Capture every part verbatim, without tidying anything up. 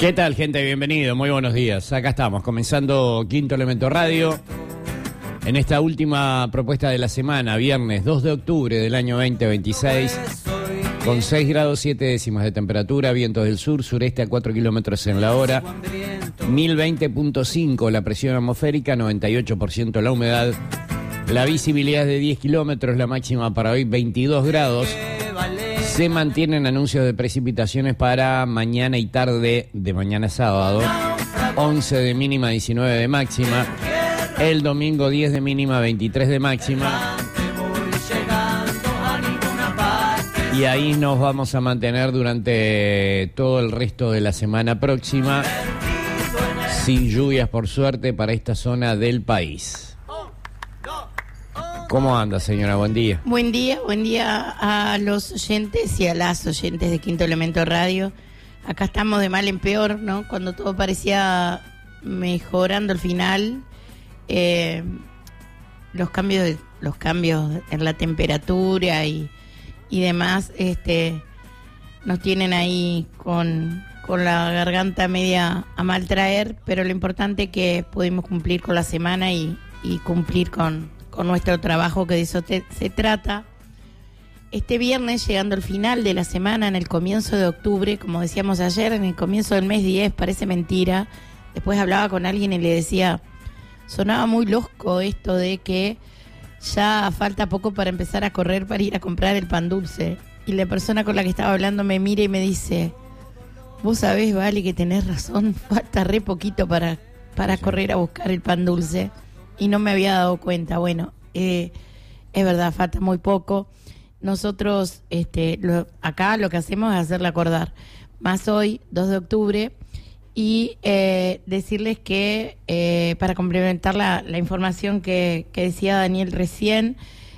¿Qué tal, gente? Bienvenido, muy buenos días. Acá estamos, comenzando Quinto Elemento Radio. En esta última propuesta de la semana, viernes dos de octubre del año veinte veintiséis, con seis grados siete décimas de temperatura, vientos del sur, sureste a cuatro kilómetros en la hora, mil veinte punto cinco la presión atmosférica, noventa y ocho por ciento la humedad, la visibilidad es de diez kilómetros, la máxima para hoy veintidós grados. Se mantienen anuncios de precipitaciones para mañana y tarde de mañana sábado, once de mínima, diecinueve de máxima. El domingo diez de mínima, veintitrés de máxima. Y ahí nos vamos a mantener durante todo el resto de la semana próxima, sin lluvias por suerte para esta zona del país. ¿Cómo anda, señora? Buen día. Buen día, buen día a los oyentes y a las oyentes de Quinto Elemento Radio. Acá estamos de mal en peor, ¿no? Cuando todo parecía mejorando al final, eh, los cambios de, los cambios en la temperatura y, y demás, este, nos tienen ahí con, con la garganta media a mal traer, pero lo importante es que pudimos cumplir con la semana y, y cumplir con con nuestro trabajo, que de eso te, se trata. Este viernes, llegando al final de la semana, en el comienzo de octubre, como decíamos ayer, en el comienzo del mes diez, parece mentira. Después hablaba con alguien y le decía, sonaba muy losco esto de que ya falta poco para empezar a correr para ir a comprar el pan dulce. Y la persona con la que estaba hablando me mira y me dice, vos sabés, Vale, que tenés razón, falta re poquito para, para correr a buscar el pan dulce. Y no me había dado cuenta. Bueno, eh, es verdad, falta muy poco. Nosotros este, lo, acá lo que hacemos es hacerle acordar. Más hoy, dos de octubre, y eh, decirles que, eh, para complementar la, la información que, que decía Daniel recién,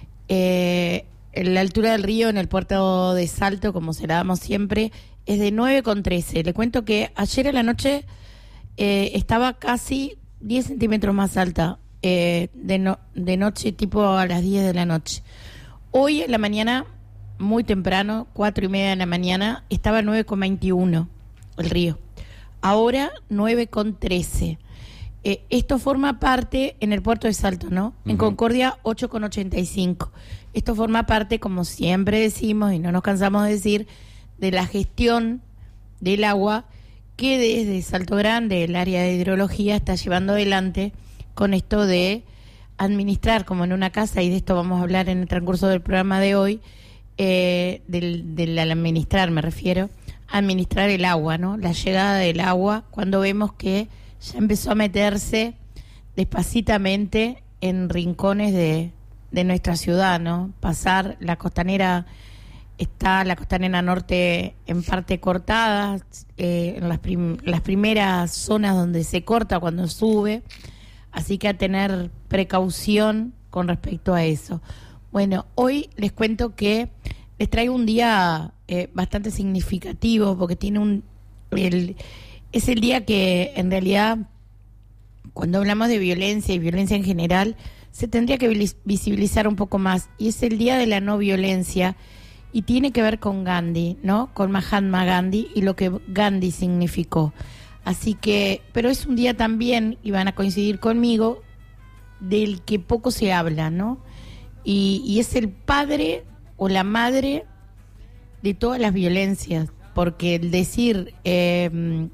eh, la altura del río en el puerto de Salto, como se la damos siempre, es de nueve coma trece. Le cuento que ayer a la noche eh, estaba casi diez centímetros más alta. Eh, de, no, de noche, tipo a las diez de la noche. Hoy en la mañana, muy temprano, cuatro y media de la mañana, estaba nueve coma veintiuno el río. Ahora nueve coma trece. Eh, esto forma parte en el puerto de Salto, ¿no? En uh-huh. Concordia, ocho coma ochenta y cinco. Esto forma parte, como siempre decimos y no nos cansamos de decir, de la gestión del agua que desde Salto Grande, el área de hidrología, está llevando adelante con esto de administrar, como en una casa, y de esto vamos a hablar en el transcurso del programa de hoy, eh, del, del administrar, me refiero, administrar el agua, ¿no? La llegada del agua, cuando vemos que ya empezó a meterse despacitamente en rincones de, de nuestra ciudad, ¿no? Pasar la costanera, está la costanera norte en parte cortada, eh, en las, prim- las primeras zonas donde se corta cuando sube. Así que a tener precaución con respecto a eso. Bueno, hoy les cuento que les traigo un día eh, bastante significativo, porque tiene un el, es el día que en realidad, cuando hablamos de violencia y violencia en general, se tendría que visibilizar un poco más. Y es el día de la no violencia y tiene que ver con Gandhi, ¿no? Con Mahatma Gandhi y lo que Gandhi significó. Así que, pero es un día también, y van a coincidir conmigo, del que poco se habla, ¿no? Y, y es el padre o la madre de todas las violencias, porque el decir eh,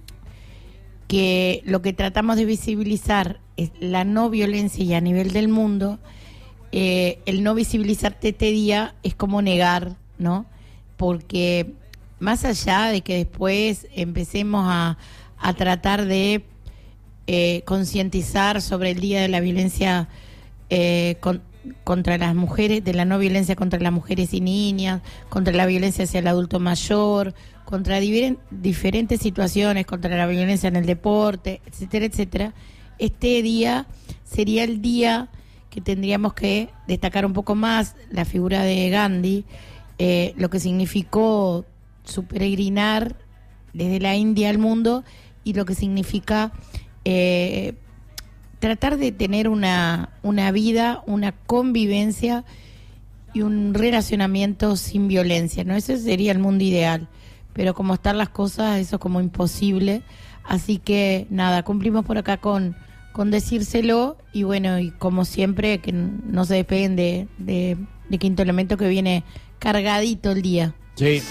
que lo que tratamos de visibilizar es la no violencia y a nivel del mundo, eh, el no visibilizarte este día es como negar, ¿no? Porque más allá de que después empecemos a a tratar de eh, concientizar sobre el Día de la Violencia eh, con, contra las mujeres, de la no violencia contra las mujeres y niñas, contra la violencia hacia el adulto mayor, contra diver- diferentes situaciones, contra la violencia en el deporte, etcétera, etcétera. Este día sería el día que tendríamos que destacar un poco más la figura de Gandhi, eh, lo que significó su peregrinar desde la India al mundo, y lo que significa eh, tratar de tener una, una vida, una convivencia y un relacionamiento sin violencia, ¿no? Ese sería el mundo ideal, pero como están las cosas, eso es como imposible. Así que nada, cumplimos por acá con, con decírselo y bueno, y como siempre, que no se despeguen de, de, de Quinto Elemento, que viene cargadito el día. Sí.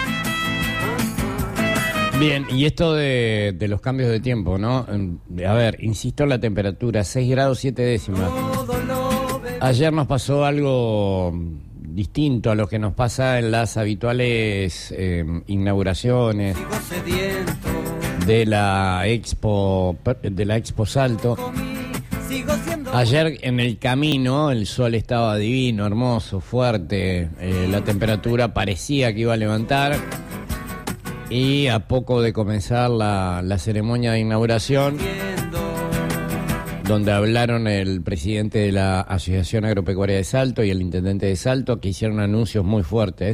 Bien, y esto de, de los cambios de tiempo, ¿no? A ver, insisto en la temperatura, seis grados siete décimas. Ayer nos pasó algo distinto a lo que nos pasa en las habituales eh, inauguraciones de la Expo, de la Expo Salto. Ayer en el camino el sol estaba divino, hermoso, fuerte, eh, la temperatura parecía que iba a levantar. Y a poco de comenzar la, la ceremonia de inauguración, donde hablaron el presidente de la Asociación Agropecuaria de Salto y el intendente de Salto, que hicieron anuncios muy fuertes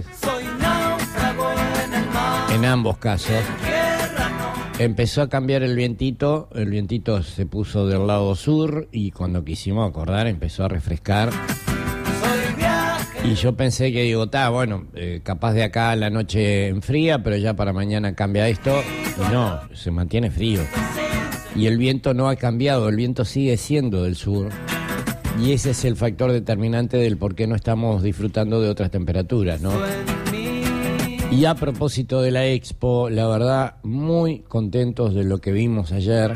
en ambos casos. Empezó a cambiar el vientito, el vientito se puso del lado sur y cuando quisimos acordar empezó a refrescar. Y yo pensé que digo, está, bueno, eh, capaz de acá a la noche enfría, pero ya para mañana cambia esto. Y no, se mantiene frío. Y el viento no ha cambiado, el viento sigue siendo del sur. Y ese es el factor determinante del por qué no estamos disfrutando de otras temperaturas, ¿no? Y a propósito de la Expo, la verdad, muy contentos de lo que vimos ayer.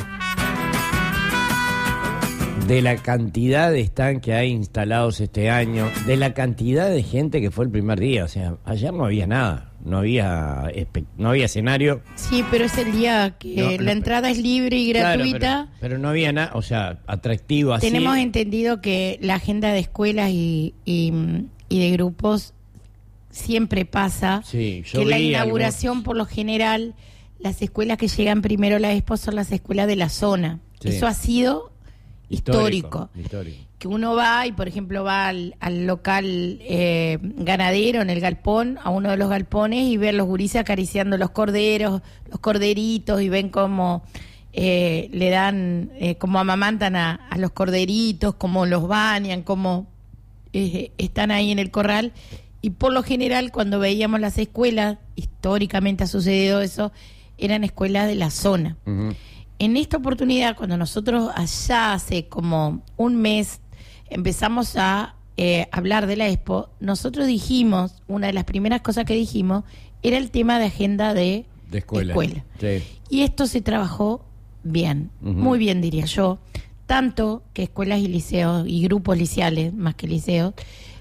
De la cantidad de stands que hay instalados este año, de la cantidad de gente que fue el primer día. O sea, ayer no había nada, no había espe- no había escenario. Sí, pero es el día que No, la no, entrada es libre y gratuita. Claro, pero, pero no había nada, o sea, atractivo así. Tenemos entendido que la agenda de escuelas y, y, y de grupos siempre pasa. Sí, yo que la vi inauguración, algunos... por lo general, las escuelas que llegan primero a la Expo son las escuelas de la zona. Sí. Eso ha sido... Histórico, histórico, histórico. Que uno va y, por ejemplo, va al, al local eh, ganadero en el galpón, a uno de los galpones, y ve a los gurises acariciando los corderos, los corderitos, y ven cómo eh, le dan, eh, cómo amamantan a, a los corderitos, cómo los bañan, cómo eh, están ahí en el corral. Y por lo general, cuando veíamos las escuelas, históricamente ha sucedido eso, eran escuelas de la zona. Uh-huh. En esta oportunidad, cuando nosotros allá hace como un mes empezamos a eh, hablar de la Expo, nosotros dijimos, una de las primeras cosas que dijimos, era el tema de agenda de, de escuela. escuela. Sí. Y esto se trabajó bien, uh-huh. muy bien diría yo, tanto que escuelas y liceos, y grupos liceales, más que liceos,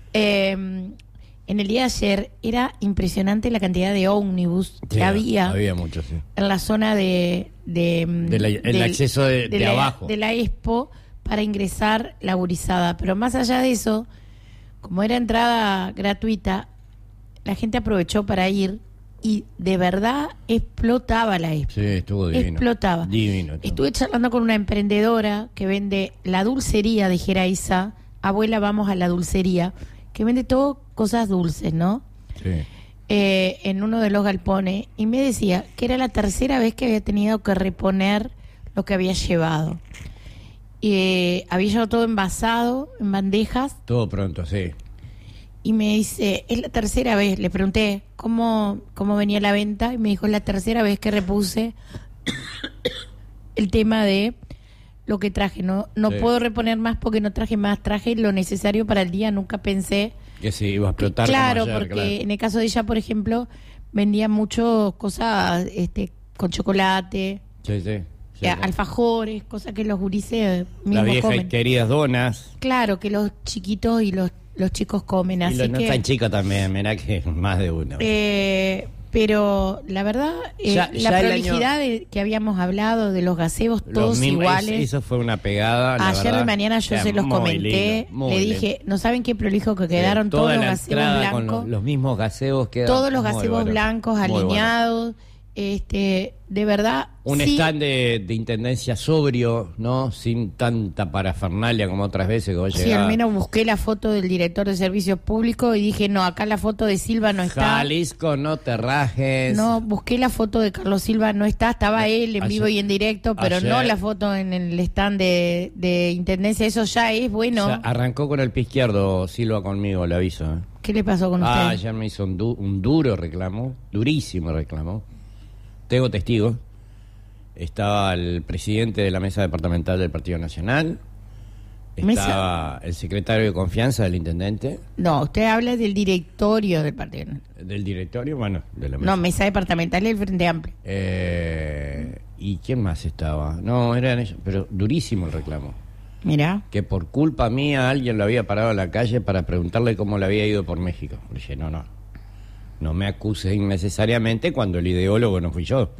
eh, en el día de ayer era impresionante la cantidad de ómnibus sí, que había, había mucho, sí. en la zona de, de, de la, el del, acceso de, de, de la, abajo de la Expo para ingresar la gurizada. Pero más allá de eso, como era entrada gratuita, la gente aprovechó para ir y de verdad explotaba la Expo. Sí, estuvo divino. Explotaba. Divino. Estuvo. Estuve charlando con una emprendedora que vende la dulcería de Geraiza. Abuela, vamos a la dulcería, que vende todo cosas dulces, ¿no? Sí. Eh, en uno de los galpones, y me decía que era la tercera vez que había tenido que reponer lo que había llevado. Eh, había llevado todo envasado, en bandejas. Todo pronto, sí. Y me dice, es la tercera vez. Le pregunté cómo, cómo venía la venta, y me dijo, es la tercera vez que repuse el tema de lo que traje. No, no sí. puedo reponer más porque no traje más, traje lo necesario para el día. Nunca pensé que sí, iba a explotar. Claro, como ayer, porque claro. En el caso de ella, por ejemplo, vendía mucho cosas este, con chocolate, sí, sí, sí, eh, alfajores, cosas que los gurises mismos la vieja comen. Y queridas donas. Claro, que los chiquitos y los, los chicos comen. Y así los no que, tan chicos también, mirá que más de uno. Eh, pero la verdad, eh, ya, la ya prolijidad año... de, que habíamos hablado de los gazebos, todos mismos, iguales. Eso fue una pegada. La Ayer verdad, de mañana yo se los comenté. Lindo, le dije, lindo. ¿no saben qué prolijo que quedaron sí, todos los la gazebos blancos? Con los, los mismos gazebos quedaron. Todos los gazebos bueno, blancos alineados. Bueno. Este, de verdad. Un sí. stand de, de intendencia sobrio, ¿no? Sin tanta parafernalia como otras veces que vos Sí, llegabas. al menos busqué la foto del director de servicios públicos y dije, no, acá la foto de Silva no está. Jalisco, no te rajes. No, busqué la foto de Carlos Silva, no está, estaba él en ayer, vivo y en directo, pero ayer, no la foto en el stand de, de intendencia, eso ya es bueno. O sea, arrancó con el pie izquierdo Silva conmigo, le aviso. ¿eh? ¿Qué le pasó con ah, usted? Ayer me hizo un, du- un duro reclamo, durísimo reclamo. Tengo testigos. estaba el presidente de la mesa departamental del Partido Nacional, estaba Mesa. el secretario de confianza del intendente. No, usted habla del directorio del partido. Del directorio, bueno, de la mesa. No, mesa departamental del Frente Amplio. Eh, ¿Y quién más estaba? No, eran ellos, pero durísimo el reclamo. Mirá. Que por culpa mía alguien lo había parado en la calle para preguntarle cómo le había ido por México. Le dije, no, no, no me acuses innecesariamente cuando el ideólogo no fui yo.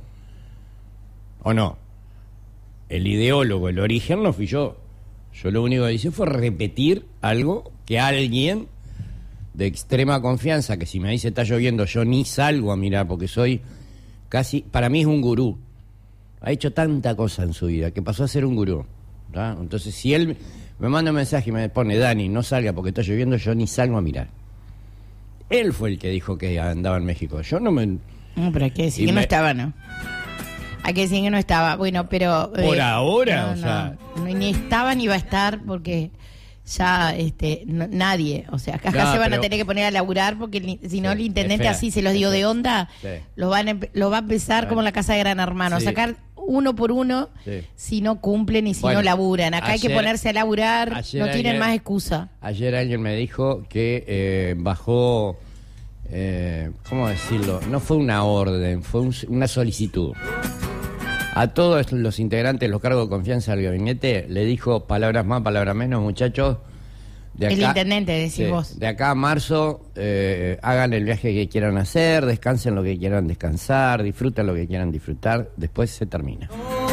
¿O no? El ideólogo, el origen no fui yo. Yo lo único que hice fue repetir algo que alguien de extrema confianza, que si me dice está lloviendo, yo ni salgo a mirar porque soy casi, para mí es un gurú. Ha hecho tanta cosa en su vida que pasó a ser un gurú. ¿Tá? Entonces, si él me manda un mensaje y me pone, Dani, no salga porque está lloviendo, yo ni salgo a mirar. Él fue el que dijo que andaba en México. Yo no me... No, pero hay que decir que me... no estaba, ¿no? Hay que decir que no estaba. Bueno, pero... Por eh, ahora, no, o no, sea... No, ni estaba ni va a estar porque ya este no, nadie... O sea, acá No, se van pero... a tener que poner a laburar porque el, si no sí, el intendente fea, así se los dio de onda, sí. lo, van a, lo va a empezar Bueno. como en la casa de Gran Hermano, Sí. a sacar uno por uno Sí. si no cumplen y si Bueno, no laburan. Acá hay que ayer- ponerse a laburar, ayer no tienen alguien- más excusa. Ayer alguien me dijo que eh, bajó, eh, ¿cómo decirlo? No fue una orden, fue un- una solicitud. A todos los integrantes de los cargos de confianza del gabinete le dijo palabras más, palabras menos, muchachos. De acá, El intendente, decís sí, vos. de acá a marzo, eh, hagan el viaje que quieran hacer, descansen lo que quieran descansar, disfruten lo que quieran disfrutar, después se termina.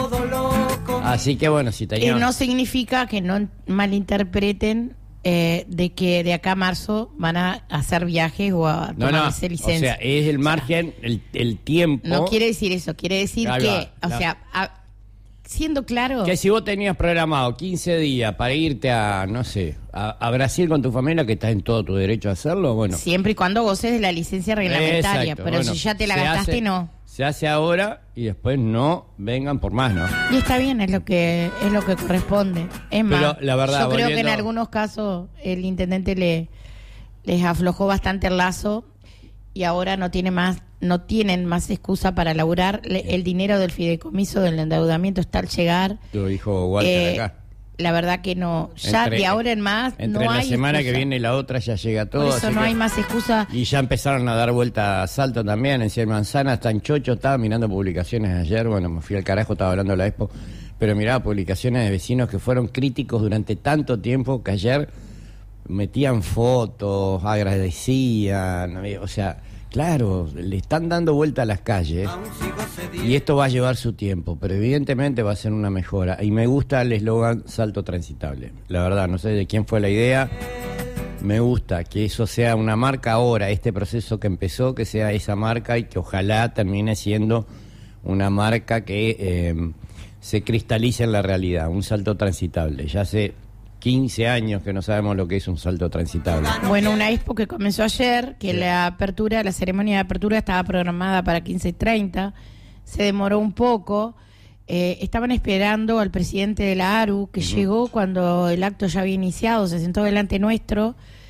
Así que bueno, si Que tenían... no significa que no malinterpreten eh, de que de acá a marzo van a hacer viajes o a No, no, tomarse o licencia. sea, es el margen, el, el tiempo... No quiere decir eso, quiere decir Ahí que, va, o la- sea, a- siendo claro, Que si vos tenías programado quince días para irte a, no sé, a, a Brasil con tu familia, que estás en todo tu derecho a hacerlo, bueno. siempre y cuando goces de la licencia reglamentaria, Exacto, pero bueno, si ya te la se gastaste, hace- no. Se hace ahora y después no vengan por más, ¿no? Y está bien, es lo que es lo que corresponde. Es más, Pero la verdad, yo creo que en volviendo- algunos casos el intendente le les aflojó bastante el lazo y ahora no tiene más no tienen más excusa para laburar. Le- el dinero del fideicomiso del endeudamiento está al llegar. Tu hijo Walter Eh, acá. La verdad que no, ya Entre- de ahora en más Entre no la hay semana excusa. que viene y la otra ya llega todo. Por eso así no que- hay más excusa. Y ya empezaron a dar vuelta a Salto también, en Cien Manzanas, está en Chocho, estaba mirando publicaciones ayer, bueno, me fui al carajo, estaba hablando de la Expo, pero miraba publicaciones de vecinos que fueron críticos durante tanto tiempo que ayer metían fotos, agradecían, o sea, claro, le están dando vuelta a las calles y esto va a llevar su tiempo, pero evidentemente va a ser una mejora. Y me gusta el eslogan Salto Transitable, la verdad, no sé de quién fue la idea. Me gusta que eso sea una marca ahora, este proceso que empezó, que sea esa marca y que ojalá termine siendo una marca que eh, se cristalice en la realidad, un salto transitable. Ya hace quince años que no sabemos lo que es un salto transitable. Bueno, una expo que comenzó ayer, que Sí. la apertura, la ceremonia de apertura estaba programada para quince y treinta, se demoró un poco. Eh, estaban esperando al presidente de la A R U, que Ujú. llegó cuando el acto ya había iniciado, se sentó delante nuestro.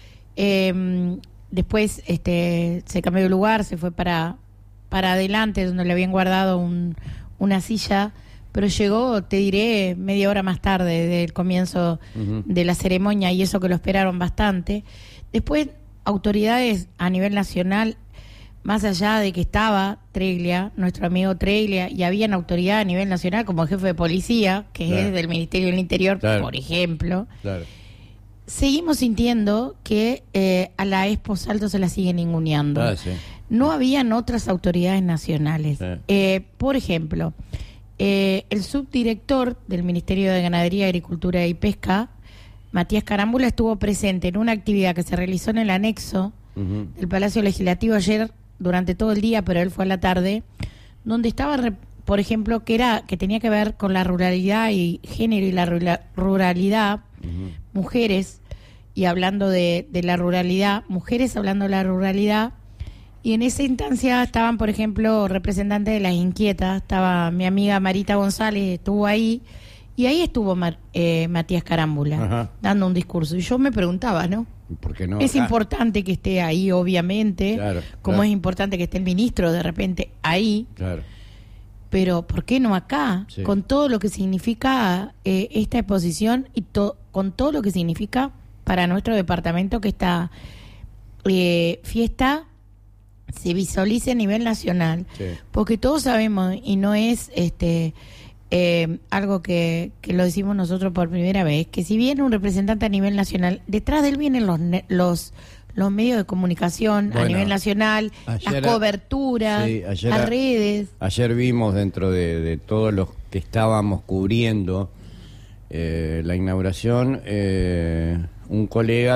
Eh, después este, se cambió de lugar, se fue para, para adelante, donde le habían guardado un, una silla, pero llegó, te diré, media hora más tarde del comienzo Ujú. de la ceremonia, y eso que lo esperaron bastante. Después, autoridades a nivel nacional, más allá de que estaba Treglia, nuestro amigo Treglia, y habían autoridad a nivel nacional como el jefe de policía, que Claro. es del Ministerio del Interior, Claro. por ejemplo, Claro. seguimos sintiendo que eh, a la Expo Salto se la sigue ninguneando. Ah, sí. No habían otras autoridades nacionales. Sí. Eh, por ejemplo, eh, el subdirector del Ministerio de Ganadería, Agricultura y Pesca, Matías Carámbula, estuvo presente en una actividad que se realizó en el anexo Ujú. del Palacio Legislativo ayer durante todo el día, pero él fue a la tarde, donde estaba, re- por ejemplo, que era que tenía que ver con la ruralidad y género y la rula- ruralidad, Ujú. mujeres, y hablando de, de la ruralidad, mujeres hablando de la ruralidad, y en esa instancia estaban, por ejemplo, representantes de Las Inquietas, estaba mi amiga Marita González, estuvo ahí, y ahí estuvo Mar- eh, Matías Carámbula, Ajá. dando un discurso, y yo me preguntaba, ¿no? ¿Por qué no? Es Ah, importante que esté ahí, obviamente, Claro, como claro. es importante que esté el ministro de repente ahí, Claro. pero ¿por qué no acá? Sí. Con todo lo que significa eh, esta exposición y to- con todo lo que significa para nuestro departamento que esta eh, fiesta se visualice a nivel nacional. Sí. Porque todos sabemos, y no es este eh, algo que, que lo decimos nosotros por primera vez, que si viene un representante a nivel nacional, detrás de él vienen los ne- los los medios de comunicación Bueno, a nivel nacional, ayer- las coberturas, sí, ayer- las redes. Ayer vimos dentro de, de todos los que estábamos cubriendo eh, la inauguración, eh, un colega